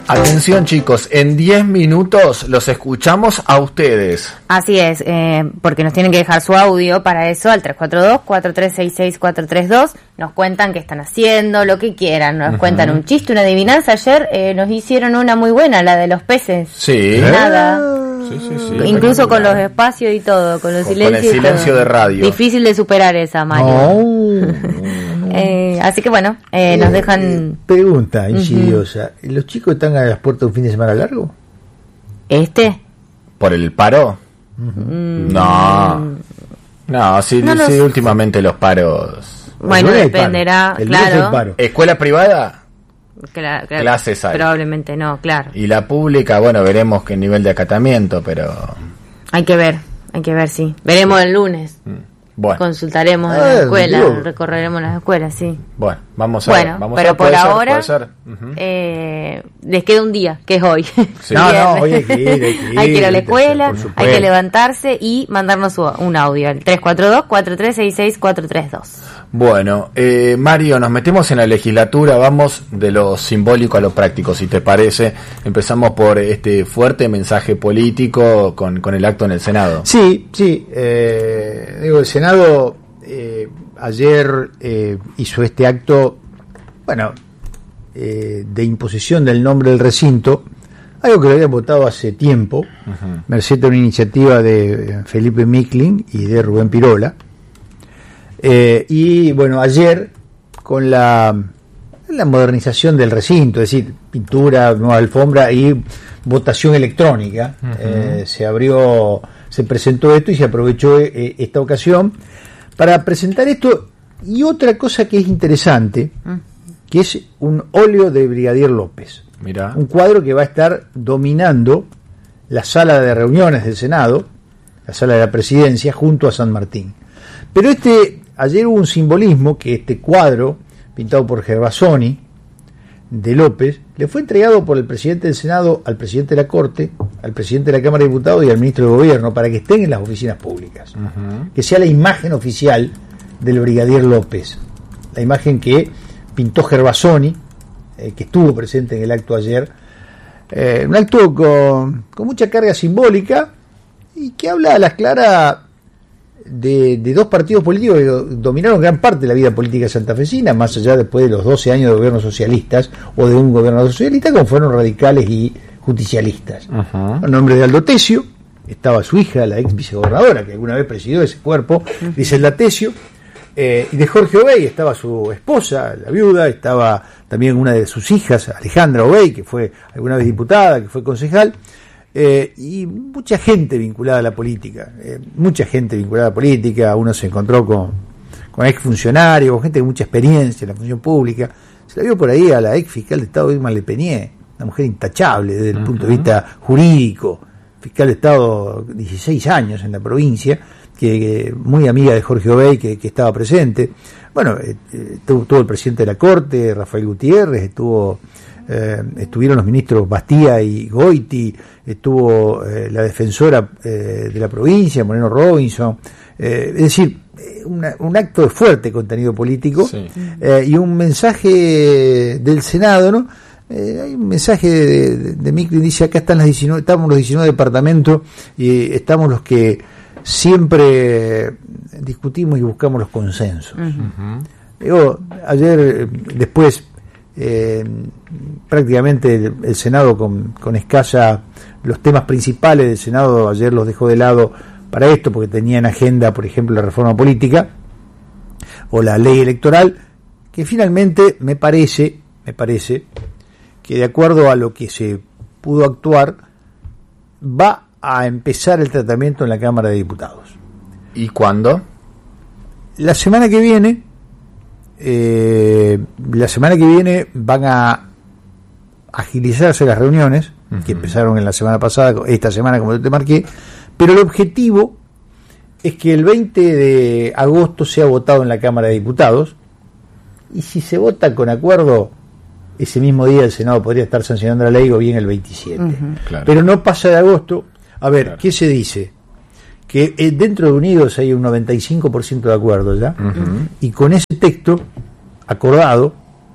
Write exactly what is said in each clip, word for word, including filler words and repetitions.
Atención chicos, en diez minutos los escuchamos a ustedes. Así es, eh, porque nos tienen que dejar su audio para eso al tres cuatro dos, cuatro tres seis seis, cuatro tres dos. Nos cuentan qué están haciendo, lo que quieran. Nos uh-huh. cuentan un chiste, una adivinanza. Ayer eh, nos hicieron una muy buena, la de los peces. Sí. Nada. Sí, sí, sí. Incluso con los espacios y todo, con los silencios. Con el silencio de radio. Difícil de superar esa, Mario. No. eh, así que bueno, eh, nos dejan... Eh, pregunta insidiosa. Uh-huh. ¿Los chicos están a las puertas de un fin de semana largo? ¿Este? ¿Por el paro? Uh-huh. No. No, sí, no sí los... últimamente los paros... Bueno, dependerá, el claro. Paro. ¿Escuela privada? Claro, claro, clases hay. Probablemente no, claro. Y la pública, bueno, veremos qué nivel de acatamiento, pero... Hay que ver, hay que ver, sí. Veremos sí. el lunes. Bueno. Consultaremos en ah, la escuela, digo. recorreremos las escuelas, sí. Bueno, vamos a bueno, ver. Vamos pero a ver, por puede ahora ser, puede ser. Uh-huh. eh, les queda un día, que es hoy. Sí. No, no, hoy hay que ir, hay que ir. Hay que ir a la escuela, hay que levantarse y mandarnos un audio al tres cuatro dos, cuatro tres seis seis, cuatro tres dos. Bueno, eh, Mario, nos metemos en la legislatura, vamos de lo simbólico a lo práctico, si te parece. Empezamos por este fuerte mensaje político con, con el acto en el Senado. Sí, sí. Eh, digo, el Senado eh, ayer eh, hizo este acto, bueno, eh, de imposición del nombre del recinto, algo que lo habían votado hace tiempo, uh-huh. merced a una iniciativa de Felipe Micklin y de Rubén Pirola. Eh, y bueno, ayer con la, la modernización del recinto, es decir, pintura, nueva alfombra y votación electrónica, uh-huh. eh, se abrió, se presentó esto y se aprovechó eh, esta ocasión para presentar esto y otra cosa que es interesante, uh-huh. que es un óleo de Brigadier López. Mirá. Un cuadro que va a estar dominando la sala de reuniones del Senado, la sala de la presidencia, junto a San Martín. Pero este, ayer hubo un simbolismo que este cuadro, pintado por Gervasoni, de López, le fue entregado por el presidente del Senado al presidente de la Corte, al presidente de la Cámara de Diputados y al ministro de Gobierno, para que estén en las oficinas públicas. Uh-huh. Que sea la imagen oficial del Brigadier López. La imagen que pintó Gervasoni, eh, que estuvo presente en el acto ayer. Eh, un acto con, con mucha carga simbólica y que habla a las claras De, de dos partidos políticos que dominaron gran parte de la vida política santafesina, más allá después de los doce años de gobiernos socialistas o de un gobernador socialista, como fueron radicales y justicialistas. Uh-huh. En nombre de Aldo Tesio estaba su hija, la ex vicegobernadora, que alguna vez presidió ese cuerpo, uh-huh. Griselda Tesio, eh, y de Jorge Obey estaba su esposa, la viuda, estaba también una de sus hijas, Alejandra Obey, que fue alguna vez diputada, que fue concejal. Eh, y mucha gente vinculada a la política, eh, mucha gente vinculada a la política, uno se encontró con, con exfuncionarios, con gente de mucha experiencia en la función pública, se la vio por ahí a la ex fiscal de Estado Irma Lepenier, una mujer intachable desde el uh-huh. punto de vista jurídico, fiscal de Estado dieciséis años en la provincia, que, que muy amiga de Jorge Obey, que, que estaba presente. Bueno, eh, estuvo, estuvo el presidente de la Corte, Rafael Gutiérrez, estuvo... Eh, estuvieron los ministros Bastía y Goiti, estuvo eh, la defensora eh, de la provincia, Moreno Robinson, eh, es decir, una, un acto de fuerte contenido político, sí. eh, y un mensaje del Senado, ¿no? Eh, hay un mensaje de, de, de Micklin, dice: acá están las diecinueve, estamos los diecinueve departamentos y estamos los que siempre discutimos y buscamos los consensos. Uh-huh. Digo, ayer, después, Eh, prácticamente el, el Senado con, con escasa, los temas principales del Senado ayer los dejó de lado para esto, porque tenía en agenda, por ejemplo, la reforma política o la ley electoral, que finalmente me parece, me parece que de acuerdo a lo que se pudo actuar, va a empezar el tratamiento en la Cámara de Diputados. ¿Y cuándo? La semana que viene. Eh, la semana que viene van a agilizarse las reuniones, uh-huh. que empezaron en la semana pasada, esta semana como te marqué, pero el objetivo es que el veinte de agosto sea votado en la Cámara de Diputados, y si se vota con acuerdo, ese mismo día el Senado podría estar sancionando la ley, o bien el veintisiete. Uh-huh. Claro. Pero no pasa de agosto. A ver, claro. ¿Qué se dice? Que dentro de Unidos hay un noventa y cinco por ciento de acuerdo ya, uh-huh. y con ese texto acordado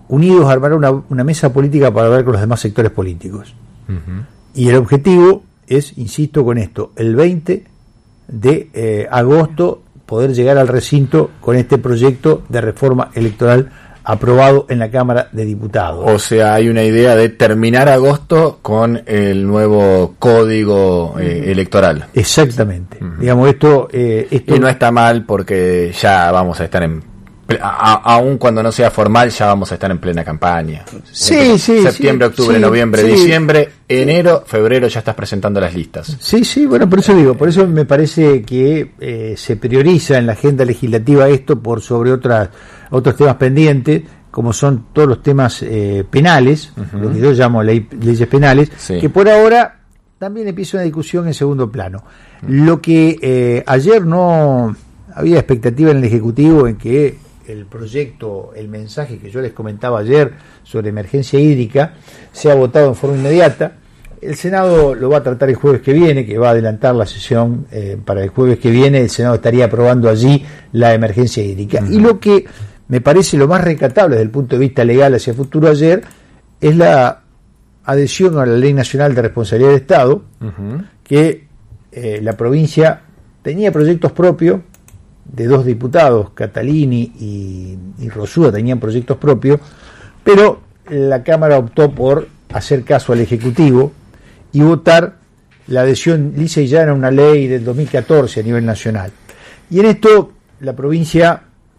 unidos armarán una, una mesa política para hablar con los demás sectores políticos. Uh-huh. Y el objetivo es, insisto con esto, el veinte de eh, agosto poder llegar al recinto con este proyecto de reforma electoral aprobado en la Cámara de Diputados. O sea, hay una idea de terminar agosto con el nuevo código eh, electoral. Exactamente. Uh-huh. Digamos, esto, eh, esto... Y no está mal porque ya vamos a estar en... A, aún cuando no sea formal ya vamos a estar en plena campaña. Sí, Entonces, sí, septiembre, sí, octubre, sí, noviembre, sí. diciembre, enero, febrero ya estás presentando las listas. Sí, sí, bueno, por eso digo, por eso me parece que eh, se prioriza en la agenda legislativa esto por sobre otras otros temas pendientes, como son todos los temas eh, penales, uh-huh. lo que yo llamo ley, leyes penales, sí. que por ahora también empieza una discusión en segundo plano. Uh-huh. Lo que eh, ayer no había expectativa en el Ejecutivo en que el proyecto, el mensaje que yo les comentaba ayer sobre emergencia hídrica sea votado en forma inmediata. El Senado lo va a tratar el jueves que viene, que va a adelantar la sesión eh, para el jueves que viene. El Senado estaría aprobando allí la emergencia hídrica. Uh-huh. Y lo que me parece lo más rescatable desde el punto de vista legal hacia futuro ayer es la adhesión a la Ley Nacional de Responsabilidad del Estado, uh-huh. que eh, la provincia tenía proyectos propios de dos diputados, Catalini y, y Rosúa, tenían proyectos propios, pero la Cámara optó por hacer caso al Ejecutivo y votar la adhesión lisa y llana a una ley del dos mil catorce a nivel nacional. Y en esto la provincia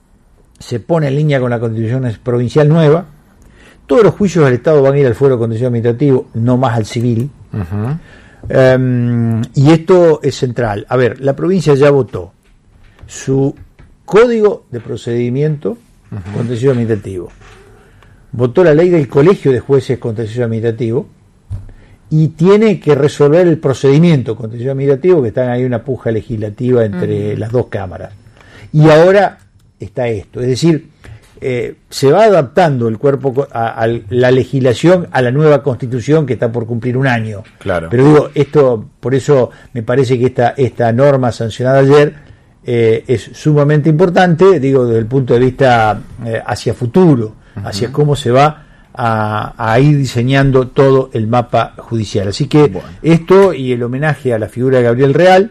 se pone en línea con la Constitución provincial nueva. Todos los juicios del Estado van a ir al fuero contencioso administrativo, no más al civil. Uh-huh. Um, y esto es central. A ver, la provincia ya votó su código de procedimiento uh-huh. contencioso administrativo, votó la ley del colegio de jueces contencioso administrativo y tiene que resolver el procedimiento contencioso administrativo, que está ahí una puja legislativa entre uh-huh. las dos cámaras. Y ahora está esto, es decir, eh, se va adaptando el cuerpo a, a la legislación a la nueva Constitución que está por cumplir un año. Claro. Pero digo, esto, por eso me parece que esta, esta norma sancionada ayer Eh, es sumamente importante, digo, desde el punto de vista eh, hacia futuro, uh-huh. hacia cómo se va a, a ir diseñando todo el mapa judicial. Así que bueno. esto y el homenaje a la figura de Gabriel Real,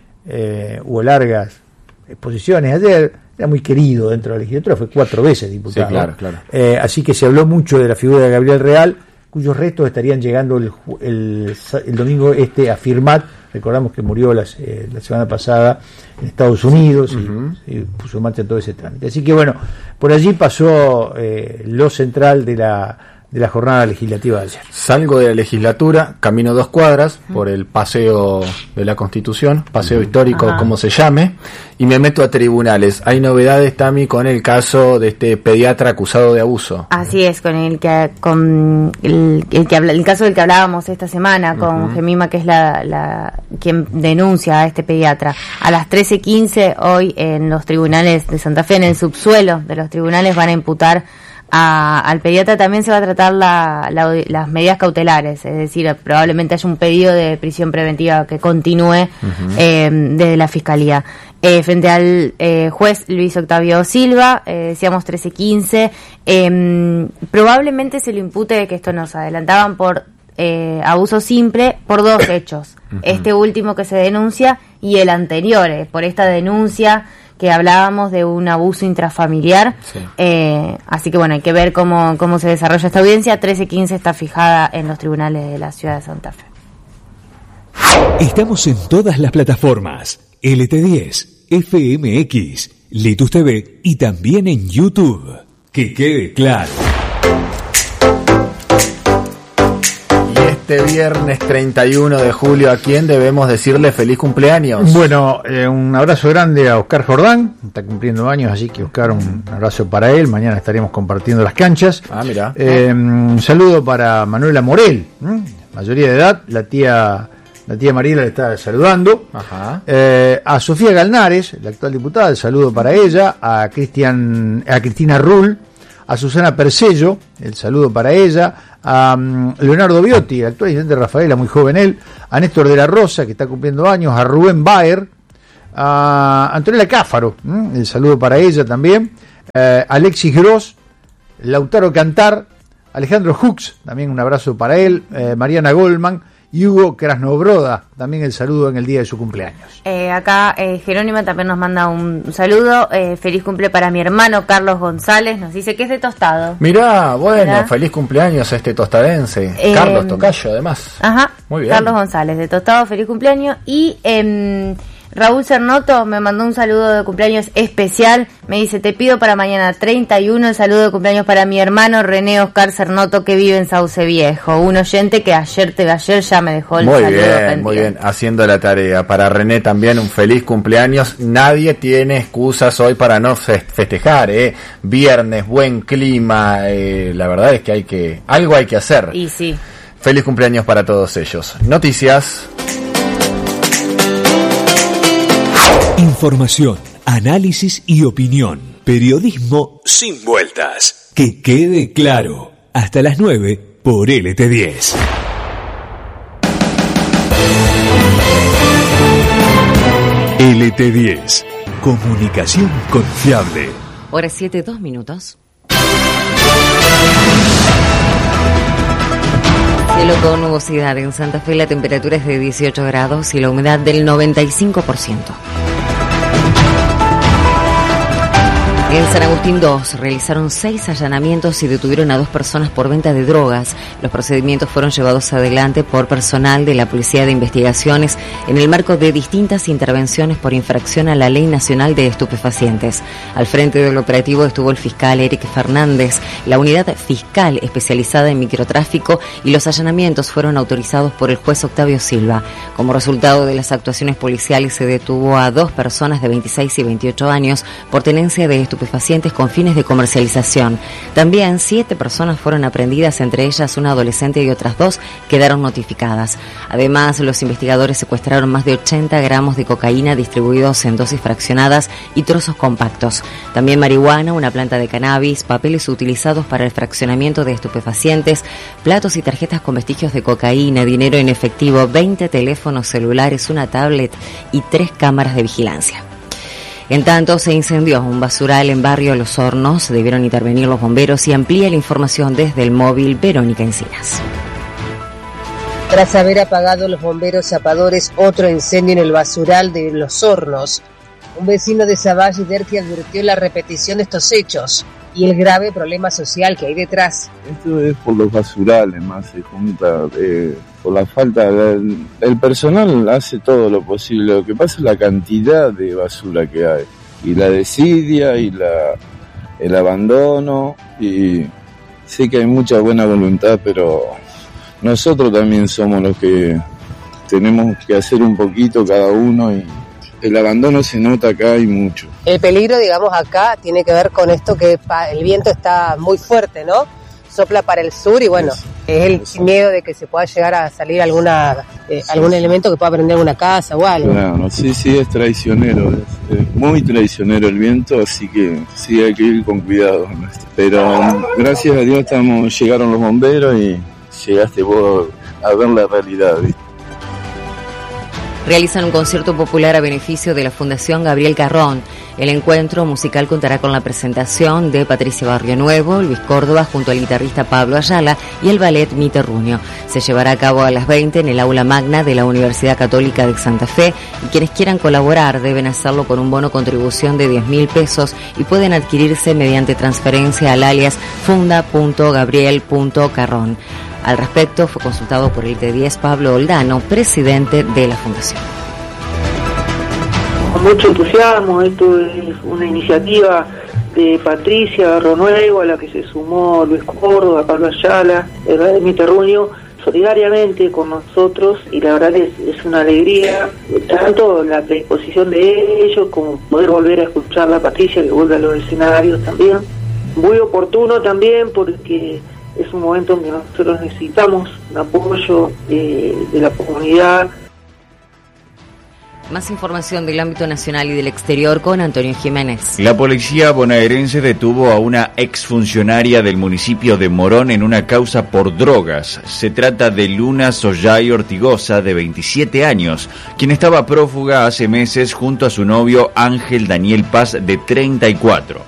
eh, hubo largas exposiciones ayer, era muy querido dentro de la legislatura, fue cuatro veces diputado. Sí, claro, claro. Eh, así que se habló mucho de la figura de Gabriel Real, cuyos restos estarían llegando el, el, el domingo este a firmar. Recordamos que murió las, eh, la semana pasada en Estados Unidos uh-huh. y, y puso en marcha todo ese trámite. Así que bueno, por allí pasó eh, lo central de la de la jornada legislativa de ayer. Salgo de la legislatura, camino dos cuadras por el paseo de la Constitución, paseo uh-huh. histórico, Ajá. como se llame, y me meto a tribunales. Hay novedades, Tami, con el caso de este pediatra acusado de abuso. Así es, con el que con el, el que habla, el caso del que hablábamos esta semana con uh-huh. Gemima, que es la, la quien denuncia a este pediatra. A las trece quince hoy en los tribunales de Santa Fe, en el subsuelo de los tribunales, van a imputar A, al pediatra. También se va a tratar la, la, las medidas cautelares, es decir, probablemente haya un pedido de prisión preventiva que continúe uh-huh. eh, desde la Fiscalía. Eh, frente al eh, juez Luis Octavio Silva, eh, decíamos trece quince, eh, probablemente se le impute, que esto nos adelantaban, por eh, abuso simple, por dos hechos. Uh-huh. Este último que se denuncia y el anterior, eh, por esta denuncia que hablábamos de un abuso intrafamiliar. Sí. Eh, así que bueno, hay que ver cómo, cómo se desarrolla esta audiencia. trece quince está fijada en los tribunales de la ciudad de Santa Fe. Estamos en todas las plataformas: L T diez, F M X, Litus T V y también en YouTube. Que quede claro. Este viernes treinta y uno de julio, ¿a quién debemos decirle feliz cumpleaños? Bueno, eh, un abrazo grande a Oscar Jordán, está cumpliendo años, así que Oscar, un abrazo para él. Mañana estaremos compartiendo las canchas. Ah, mira. Eh, un saludo para Manuela Morel, ¿eh? mayoría de edad, la tía la tía Mariela le está saludando. Ajá. Eh, a Sofía Galnares, la actual diputada, el saludo para ella. A Cristian, a Cristina Rull, a Susana Percello, el saludo para ella. A um, Leonardo Biotti, el actual presidente de Rafaela, muy joven él, a Néstor de la Rosa, que está cumpliendo años, a Rubén Baer, a Antonella Cáfaro, ¿eh? el saludo para ella también, eh, Alexis Gross, Lautaro Cantar, Alejandro Hux, también un abrazo para él, eh, Mariana Goldman y Hugo Krasnobroda, también el saludo en el día de su cumpleaños. Eh, acá eh, Jerónima también nos manda un saludo, eh, feliz cumple para mi hermano Carlos González, nos dice que es de Tostado. Mirá, bueno, Mirá. Feliz cumpleaños a este tostadense, Eh, Carlos Tocayo además. Ajá, muy bien. Carlos González de Tostado, feliz cumpleaños. Y eh, Raúl Cernoto me mandó un saludo de cumpleaños especial, me dice, te pido para mañana treinta y uno el saludo de cumpleaños para mi hermano René Oscar Cernoto, que vive en Sauce Viejo, un oyente que ayer te ayer ya me dejó el muy saludo bien, pendiente. muy bien, haciendo la tarea. Para René también un feliz cumpleaños. Nadie tiene excusas hoy para no festejar, ¿eh? Viernes, buen clima, eh, la verdad es que hay que, algo hay que hacer. Y sí. Feliz cumpleaños para todos ellos. Noticias. Información, análisis y opinión. Periodismo sin vueltas. Que quede claro. Hasta las nueve por L T diez. L T diez. Comunicación confiable. Hora siete, dos minutos. Cielo con nubosidad. En Santa Fe la temperatura es de dieciocho grados y la humedad del noventa y cinco por ciento. En San Agustín dos realizaron seis allanamientos y detuvieron a dos personas por venta de drogas. Los procedimientos fueron llevados adelante por personal de la Policía de Investigaciones en el marco de distintas intervenciones por infracción a la Ley Nacional de Estupefacientes. Al frente del operativo estuvo el fiscal Eric Fernández, la unidad fiscal especializada en microtráfico, y los allanamientos fueron autorizados por el juez Octavio Silva. Como resultado de las actuaciones policiales se detuvo a dos personas de veintiséis y veintiocho años por tenencia de estupefacientes con fines de comercialización. También siete personas fueron aprehendidas, entre ellas una adolescente, y otras dos quedaron notificadas. Además, los investigadores secuestraron más de ochenta gramos de cocaína distribuidos en dosis fraccionadas y trozos compactos. También marihuana, una planta de cannabis, papeles utilizados para el fraccionamiento de estupefacientes, platos y tarjetas con vestigios de cocaína, dinero en efectivo, veinte teléfonos celulares, una tablet y tres cámaras de vigilancia. En tanto, se incendió un basural en barrio Los Hornos, debieron intervenir los bomberos, y amplía la información desde el móvil Verónica Encinas. Tras haber apagado los bomberos zapadores otro incendio en el basural de Los Hornos, un vecino de Savage Derqui advirtió la repetición de estos hechos y el grave problema social que hay detrás. Esto es por los basurales, más se junta, eh, por la falta, del, el personal hace todo lo posible, lo que pasa es la cantidad de basura que hay, y la desidia, y la, el abandono, y sé que hay mucha buena voluntad, pero nosotros también somos los que tenemos que hacer un poquito cada uno, y el abandono se nota acá y mucho. El peligro, digamos, acá tiene que ver con esto que el viento está muy fuerte, ¿no? Sopla para el sur y bueno, es, es el es, miedo de que se pueda llegar a salir alguna eh, algún sí, elemento que pueda prender alguna casa o algo. Claro, sí, sí, es traicionero, es, es muy traicionero el viento, así que sí hay que ir con cuidado. Pero gracias a Dios estamos, llegaron los bomberos y llegaste vos a ver la realidad, ¿viste? Realizan un concierto popular a beneficio de la Fundación Gabriel Carrón. El encuentro musical contará con la presentación de Patricia Barrio Nuevo, Luis Córdoba junto al guitarrista Pablo Ayala y el ballet Mi Terruño. Se llevará a cabo a las veinte en el aula magna de la Universidad Católica de Santa Fe, y quienes quieran colaborar deben hacerlo con un bono contribución de diez mil pesos y pueden adquirirse mediante transferencia al alias funda punto gabriel punto carrón. Al respecto fue consultado por el T diez Pablo Oldano, presidente de la Fundación. Con mucho entusiasmo, esto es una iniciativa de Patricia Barrio Nuevo, a la que se sumó Luis Córdoba, Pablo Ayala, el de Mi Terruño, solidariamente con nosotros, y la verdad es, es una alegría, tanto la predisposición de ellos como poder volver a escuchar a Patricia, que vuelve a los escenarios también. Muy oportuno también porque es un momento en que nosotros necesitamos un apoyo eh, de la comunidad. Más información del ámbito nacional y del exterior con Antonio Jiménez. La policía bonaerense detuvo a una exfuncionaria del municipio de Morón en una causa por drogas. Se trata de Luna Sollay Ortigosa, de veintisiete años, quien estaba prófuga hace meses junto a su novio Ángel Daniel Paz, de treinta y cuatro.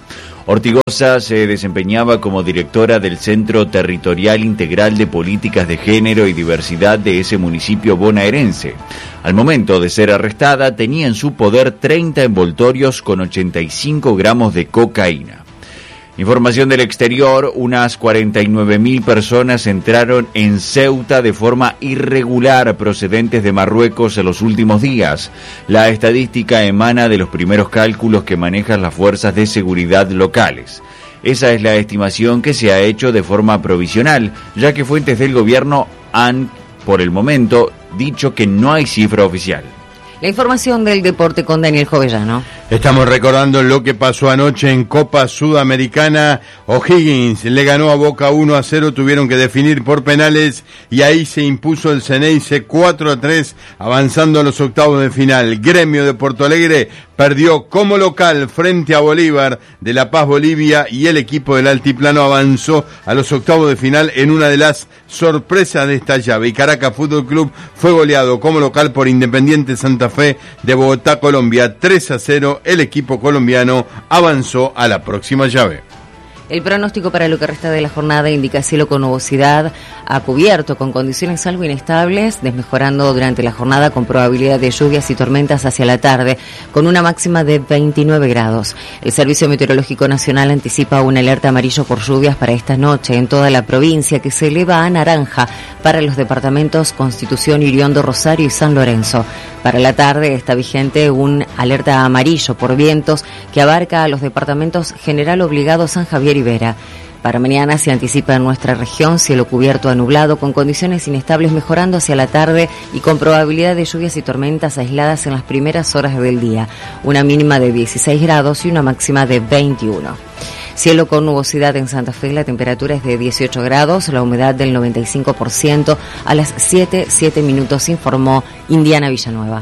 Ortigosa se desempeñaba como directora del Centro Territorial Integral de Políticas de Género y Diversidad de ese municipio bonaerense. Al momento de ser arrestada, tenía en su poder treinta envoltorios con ochenta y cinco gramos de cocaína. Información del exterior, unas cuarenta y nueve mil personas entraron en Ceuta de forma irregular procedentes de Marruecos en los últimos días. La estadística emana de los primeros cálculos que manejan las fuerzas de seguridad locales. Esa es la estimación que se ha hecho de forma provisional, ya que fuentes del gobierno han, por el momento, dicho que no hay cifra oficial. La información del deporte con Daniel Jovellano. Estamos recordando lo que pasó anoche en Copa Sudamericana. O'Higgins le ganó a Boca uno a cero, tuvieron que definir por penales y ahí se impuso el Ceneice cuatro a tres, avanzando a los octavos de final. Gremio de Porto Alegre perdió como local frente a Bolívar de La Paz, Bolivia, y el equipo del Altiplano avanzó a los octavos de final en una de las sorpresas de esta llave. Y Caracas Fútbol Club fue goleado como local por Independiente Santa Fe de Bogotá, Colombia, tres a cero. El equipo colombiano avanzó a la próxima llave. El pronóstico para lo que resta de la jornada indica cielo con nubosidad a cubierto, con condiciones algo inestables, desmejorando durante la jornada con probabilidad de lluvias y tormentas hacia la tarde, con una máxima de veintinueve grados. El Servicio Meteorológico Nacional anticipa una alerta amarillo por lluvias para esta noche en toda la provincia, que se eleva a naranja para los departamentos Constitución, Iriondo, Rosario y San Lorenzo. Para la tarde está vigente un alerta amarillo por vientos que abarca a los departamentos General Obligado, San Javier y Vera. Para mañana se anticipa en nuestra región cielo cubierto a nublado, con condiciones inestables mejorando hacia la tarde y con probabilidad de lluvias y tormentas aisladas en las primeras horas del día. Una mínima de dieciséis grados y una máxima de veintiuno. Cielo con nubosidad en Santa Fe, la temperatura es de dieciocho grados, la humedad del noventa y cinco por ciento. A las siete, siete minutos informó Indiana Villanueva.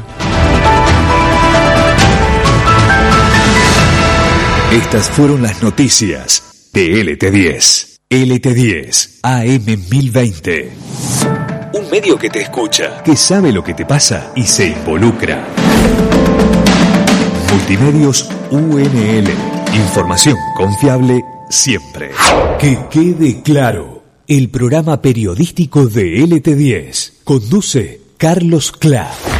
Estas fueron las noticias de L T diez. L T diez, A M mil veinte. Un medio que te escucha, que sabe lo que te pasa y se involucra. Multimedios U N L. Información confiable siempre. Que quede claro. El programa periodístico de L T diez. Conduce Carlos Cla.